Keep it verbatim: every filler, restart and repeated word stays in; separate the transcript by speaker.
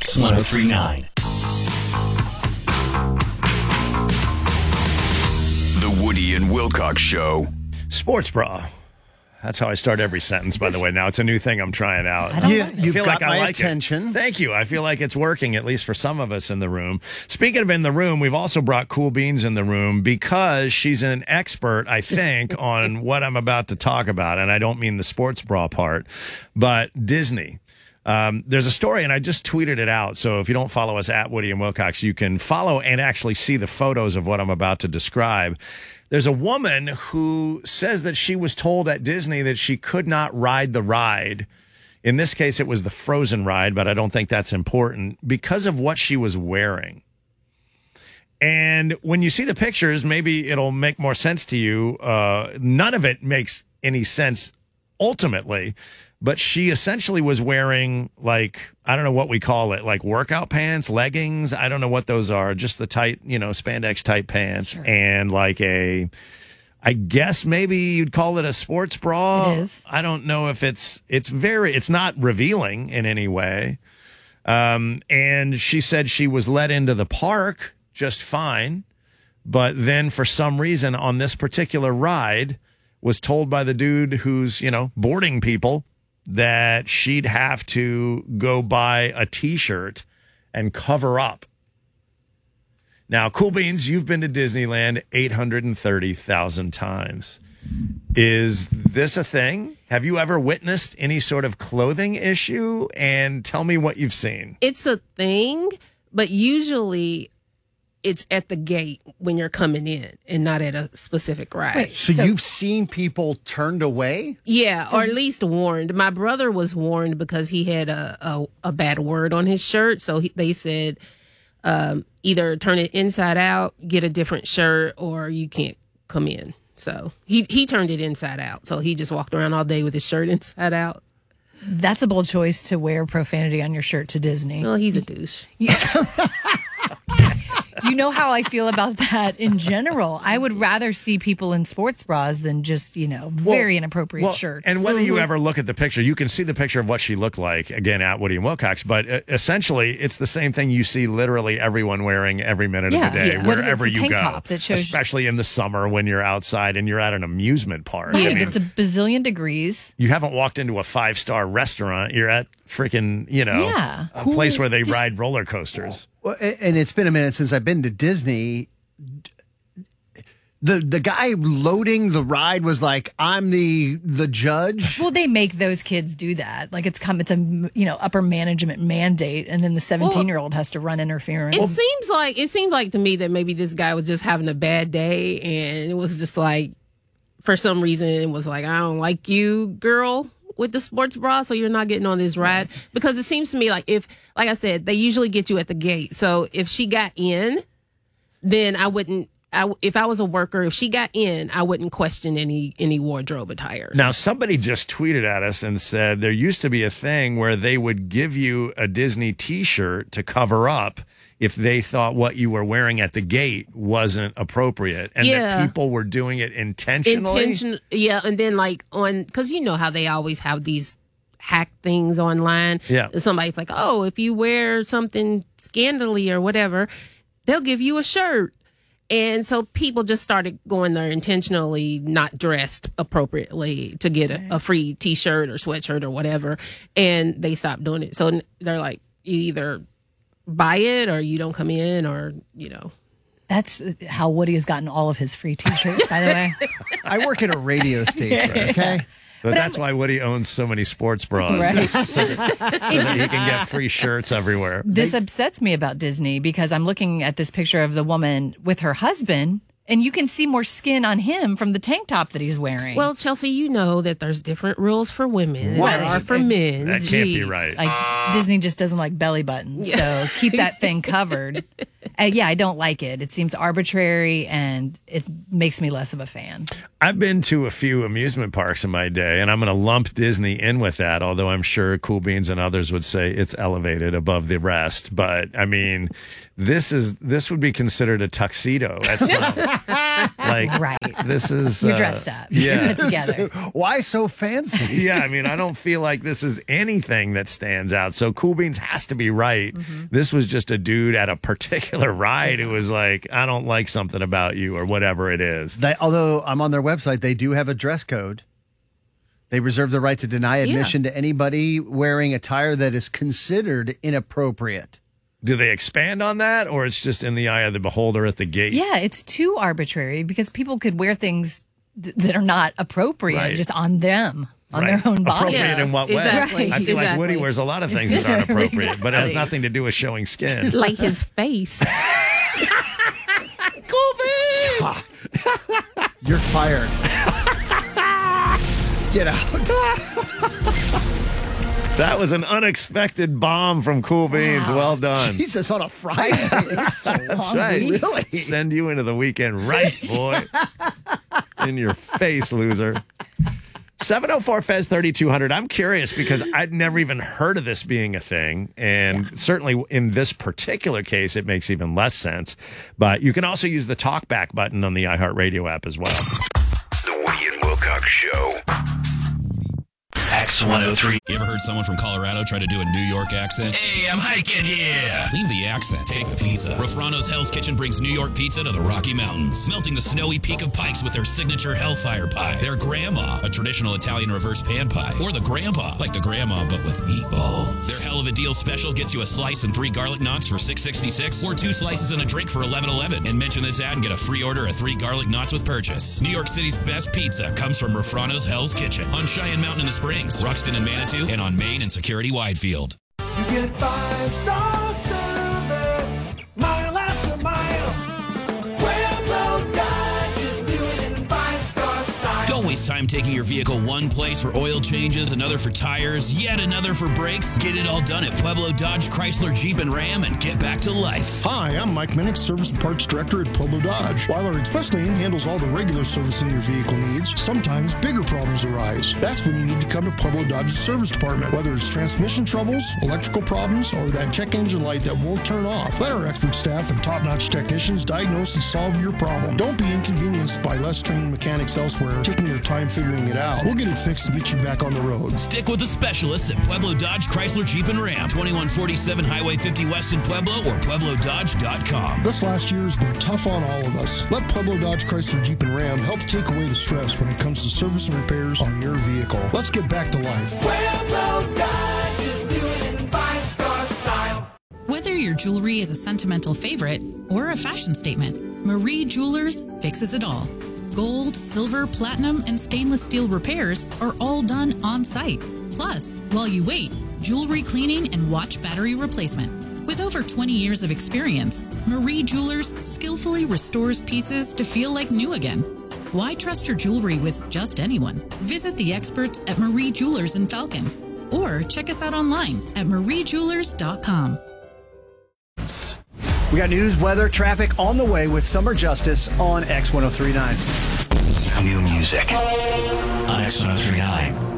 Speaker 1: Kicks one oh three point nine.
Speaker 2: The Woody and Wilcox Show.
Speaker 3: Sports bra. That's how I start every sentence, by the way. Now it's a new thing I'm trying out.
Speaker 4: I don't
Speaker 3: You,
Speaker 4: know.
Speaker 3: you
Speaker 4: You've
Speaker 3: feel
Speaker 4: got
Speaker 3: like I
Speaker 4: my
Speaker 3: like
Speaker 4: attention.
Speaker 3: It. Thank you. I feel like it's working, at least for some of us in the room. Speaking of in the room, we've also brought Cool Beans in the room because she's an expert, I think, on what I'm about to talk about. And I don't mean the sports bra part, but Disney. Um, there's a story, and I just tweeted it out. So if you don't follow us at Woody and Wilcox, you can follow and actually see the photos of what I'm about to describe. There's a woman who says that she was told at Disney that she could not ride the ride. In this case, it was the Frozen ride, but I don't think that's important because of what she was wearing. And when you see the pictures, maybe it'll make more sense to you. Uh, none of it makes any sense ultimately, but she essentially was wearing, like, I don't know what we call it, like workout pants, leggings. I don't know what those are. Just the tight, you know, spandex type pants. Sure. And like a, I guess maybe you'd call it a sports bra.
Speaker 4: It is.
Speaker 3: I don't know if it's, it's very, it's not revealing in any way. Um, and she said she was let into the park just fine. But then for some reason on this particular ride was told by the dude who's, you know, boarding people that she'd have to go buy a T-shirt and cover up. Now, Cool Beans, you've been to Disneyland eight hundred thirty thousand times. Is this a thing? Have you ever witnessed any sort of clothing issue? And tell me what you've seen.
Speaker 5: It's a thing, but usually it's at the gate when you're coming in and not at a specific ride.
Speaker 4: Wait,
Speaker 5: so,
Speaker 4: so you've seen people turned away?
Speaker 5: Yeah, or at least warned. My brother was warned because he had a, a, a bad word on his shirt. So he, they said um, either turn it inside out, get a different shirt, or you can't come in. So he, he turned it inside out. So he just walked around all day with his shirt inside out.
Speaker 6: That's a bold choice to wear profanity on your shirt to Disney.
Speaker 5: Well, he's a douche.
Speaker 6: Yeah. You know how I feel about that in general. I would rather see people in sports bras than just, you know, very
Speaker 3: well,
Speaker 6: inappropriate
Speaker 3: well,
Speaker 6: shirts.
Speaker 3: And whether you ever look at the picture, you can see the picture of what she looked like, again, at Woody and Wilcox. But uh, essentially, it's the same thing you see literally everyone wearing every minute
Speaker 6: Yeah,
Speaker 3: of the day,
Speaker 6: yeah.
Speaker 3: wherever
Speaker 6: It's a
Speaker 3: you
Speaker 6: tank
Speaker 3: go.
Speaker 6: top that shows-
Speaker 3: Especially in the summer when you're outside and you're at an amusement park.
Speaker 6: Right,
Speaker 3: I mean,
Speaker 6: it's a bazillion degrees.
Speaker 3: you haven't walked into a five-star restaurant. You're at freaking, you know,
Speaker 6: Yeah.
Speaker 3: a
Speaker 4: Who
Speaker 3: place where they
Speaker 4: just-
Speaker 3: ride roller coasters.
Speaker 4: Well, and it's been a minute since I've been to Disney. The the guy loading the ride was like, I'm the the judge.
Speaker 6: Well, they make those kids do that. Like it's come, it's a you know upper management mandate, and then the seventeen year old has to run interference.
Speaker 5: It seems like it seemed like to me that maybe this guy was just having a bad day, and it was just like, for some reason, it was like, I don't like you, girl, with the sports bra, so you're not getting on this ride. Because it seems to me like if, like I said, they usually get you at the gate. So if she got in, then I wouldn't. I, if I was a worker, if she got in, I wouldn't question any any wardrobe attire.
Speaker 3: Now, somebody just tweeted at us and said there used to be a thing where they would give you a Disney T-shirt to cover up if they thought what you were wearing at the gate wasn't appropriate, and
Speaker 5: Yeah.
Speaker 3: that people were doing it intentionally.
Speaker 5: Intention, yeah, and then like on, because you know how they always have these hack things online.
Speaker 3: Yeah.
Speaker 5: Somebody's like, oh, if you wear something scandally or whatever, they'll give you a shirt. And so people just started going there intentionally not dressed appropriately to get a, a free T-shirt or sweatshirt or whatever, and they stopped doing it. So they're like, you either buy it or you don't come in, or you know.
Speaker 6: That's how Woody has gotten all of his free T-shirts, by the way.
Speaker 4: I work at a radio station, okay?
Speaker 3: But that's why Woody owns so many sports bras,
Speaker 6: Right.
Speaker 3: so, so that, so that he can get free shirts everywhere.
Speaker 6: This upsets me about Disney because I'm looking at this picture of the woman with her husband, and you can see more skin on him from the tank top that he's wearing.
Speaker 5: Well, Chelsea, you know that there's different rules for women than
Speaker 3: What?
Speaker 5: there are for men.
Speaker 3: That can't be
Speaker 5: Jeez.
Speaker 3: right.
Speaker 6: like Disney just doesn't like belly buttons, so keep that thing covered. uh, yeah, I don't like it. It seems arbitrary and it makes me less of a fan.
Speaker 3: I've been to a few amusement parks in my day, and I'm going to lump Disney in with that, although I'm sure Cool Beans and others would say it's elevated above the rest. But, I mean, this is this would be considered a tuxedo at some like,
Speaker 6: right.
Speaker 3: This is...
Speaker 6: You're
Speaker 3: uh,
Speaker 6: dressed up.
Speaker 3: Yeah.
Speaker 6: Put together.
Speaker 4: Why so fancy?
Speaker 3: Yeah, I mean, I don't feel like this is anything that stands out. So Cool Beans has to be right. Mm-hmm. This was just a dude at a particular ride who was like, I don't like something about you or whatever it is.
Speaker 4: They, although I'm on their website, they do have a dress code. They reserve the right to deny admission yeah. to anybody wearing attire that is considered inappropriate.
Speaker 3: Do they expand on that, or it's just in the eye of the beholder at the gate?
Speaker 6: Yeah, it's too arbitrary because people could wear things th- that are not appropriate right. just on them, on right. their own body.
Speaker 3: Appropriate
Speaker 5: yeah,
Speaker 3: in what way?
Speaker 5: Exactly.
Speaker 3: I feel
Speaker 5: exactly.
Speaker 3: like Woody wears a lot of things that aren't appropriate, exactly. but it has nothing to do with showing skin.
Speaker 5: Like his face.
Speaker 3: Cool Beans!
Speaker 4: You're fired. Get out.
Speaker 3: That was an unexpected bomb from Cool Beans. Wow. Well done.
Speaker 4: Jesus, on a Friday.
Speaker 6: So
Speaker 3: That's
Speaker 6: long,
Speaker 3: right.
Speaker 4: Really?
Speaker 3: Send you into the weekend right, boy. In your face, loser. seven oh four F E Z thirty-two hundred. I'm curious because I'd never even heard of this being a thing. And yeah. certainly in this particular case, it makes even less sense. But you can also use the talkback button on the iHeartRadio app as well.
Speaker 2: The Woody and Wilcox Show.
Speaker 1: X one oh three.
Speaker 7: You ever heard someone from Colorado try to do a New York accent?
Speaker 1: Hey, I'm hiking here.
Speaker 7: Leave the accent. Take the pizza. Rafrano's Hell's Kitchen brings New York pizza to the Rocky Mountains, melting the snowy peak of Pikes with their signature Hellfire Pie, their Grandma, a traditional Italian reverse pan pie, or the Grandpa, like the Grandma but with meatballs. Their Hell of a Deal special gets you a slice and three garlic knots for six sixty-six, or two slices and a drink for eleven eleven. And mention this ad and get a free order of three garlic knots with purchase. New York City's best pizza comes from Rafrano's Hell's Kitchen on Cheyenne Mountain in the Springs, Ruxton and Manitou, and on Main and Security Widefield.
Speaker 8: You get five-star service, mile after mile. Pueblo Dodge is doing it in five-star style.
Speaker 7: Don't waste time taking your vehicle one place for oil changes, another for tires, yet another for brakes. Get it all done at Pueblo Dodge, Chrysler, Jeep, and Ram and get back to life.
Speaker 9: Hi, I'm Mike Minnick, Service and Parts Director at Pueblo Dodge. While our Express Lane handles all the regular servicing your vehicle needs, sometimes bigger problems arise. That's when you need to come to Pueblo Dodge's service department. Whether it's transmission troubles, electrical problems, or that check engine light that won't turn off, let our expert staff and top-notch technicians diagnose and solve your problem. Don't be inconvenienced by less trained mechanics elsewhere taking their time figuring it out. We'll get it fixed and get you back on the road.
Speaker 7: Stick with the specialists at Pueblo Dodge, Chrysler, Jeep, and Ram. twenty-one forty-seven Highway fifty West in Pueblo or Pueblo Dodge dot com.
Speaker 9: This last year has been tough on all of us. Let Pueblo Dodge, Chrysler, Jeep, and Ram help take away the stress when it comes to service and repairs on your vehicle. Let's get back to life.
Speaker 8: Pueblo Dodge is doing it in five-star style.
Speaker 10: Whether your jewelry is a sentimental favorite or a fashion statement, Marie Jewelers fixes it all. Gold, silver, platinum, and stainless steel repairs are all done on site. Plus, while you wait, jewelry cleaning and watch battery replacement. With over twenty years of experience, Marie Jewelers skillfully restores pieces to feel like new again. Why trust your jewelry with just anyone? Visit the experts at Marie Jewelers in Falcon or check us out online at marie jewelers dot com.
Speaker 4: We got news, weather, traffic on the way with Summer Justice on X ten thirty-nine.
Speaker 1: New music on X ten thirty-nine.